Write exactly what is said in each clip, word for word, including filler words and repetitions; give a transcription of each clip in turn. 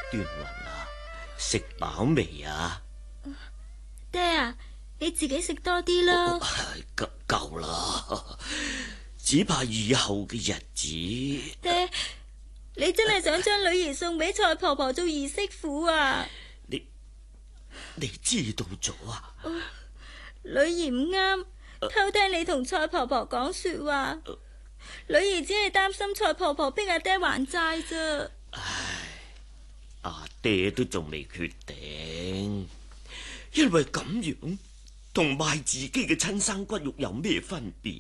端雲啊，食飽未啊？ 爹啊，你自己食多啲啦。 夠夠啦，只怕以後嘅日子。 爹，你真係想將女兒送俾蔡婆婆做兒媳婦啊？ 你你知道咗啊？ 哦，女兒唔啱，偷聽你同蔡婆婆講說話。女兒只係擔心蔡婆婆逼阿爹還債咋。 唉，阿爹都仲未決定，因為咁樣同賣自己嘅親生骨肉有咩分別？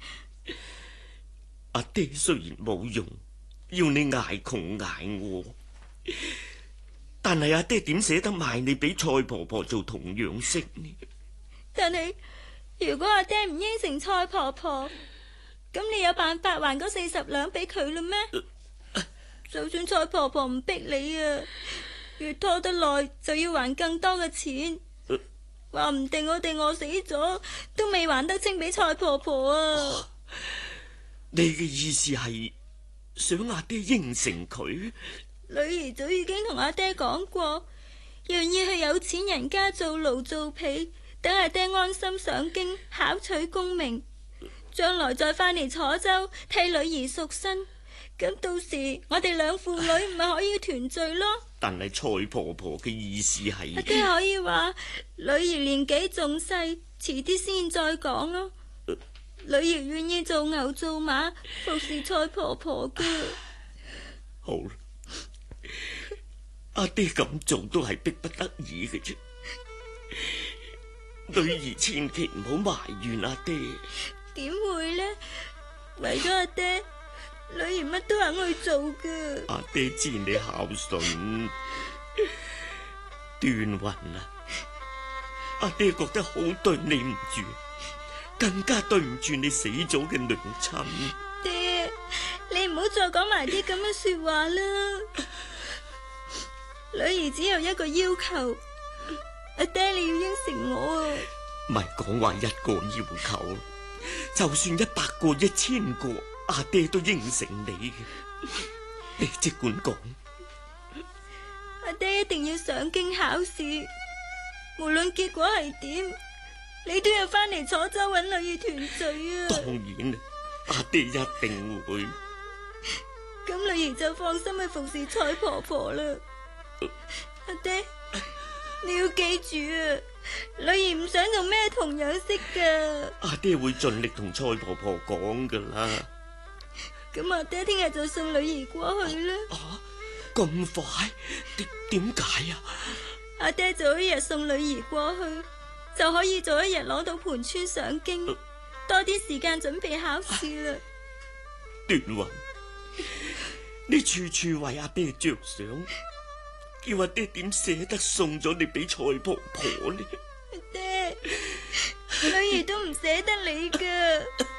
阿爹雖然冇用，要你挨窮挨餓，但係阿爹點捨得賣你俾蔡婆婆做童養媳呢？ 但係如果阿爹唔應承蔡婆婆，咁你有辦法還嗰四十兩俾佢啦咩？就算蔡婆婆唔逼你啊，越拖得耐就要還更多嘅錢，話唔定我哋餓死咗都未還得清俾蔡婆婆啊！ 你嘅意思係想阿爹應承佢？ 女兒早已經同阿爹講過，願意去有錢人家做奴做婢，等阿爹安心上京考取功名，將來再返嚟楚州替女兒贖身。咁到時我哋兩父女唔係可以團聚咯？ 但係蔡婆婆嘅意思係， 阿爹可以話女兒年紀仲細，遲啲先再講咯。呃、女兒願意做牛做馬服侍蔡婆婆噶。 好啦，阿爹咁做都係逼不得已嘅啫。女兒千祈唔好埋怨阿爹。 點會呢？為咗阿爹，女兒乜都肯去做噶。 阿爹知你孝順，端雲啊，阿爹覺得好對你唔住，更加對唔住你死咗嘅娘親。 爹，你唔好再講埋啲咁嘅說話啦。女兒只有一個要求，阿爹你要應承我啊！ 唔係講話一個要求，就算一百個、一千個，阿爹都應承你嘅。你即管講。 阿爹一定要上京考試，無論結果係點，你都要翻嚟楚州揾女兒團聚啊！ 當然啦，阿爹一定會。 咁女兒就放心去服侍蔡婆婆啦。阿爹，你要記住啊，女兒唔想做咩童養媳噶。 阿爹會盡力同蔡婆婆講噶啦。 咁阿爹聽日就送女兒過去啦。 啊，咁快？點點解啊？ 阿爹早一日送女兒過去，就可以早一日攞到盤川上京，啊、多啲時間準備考試啦。 端雲，你處處為阿爹着想，叫阿爹點捨得送咗你俾蔡婆婆呢？ 阿爹，女兒都唔捨得你噶。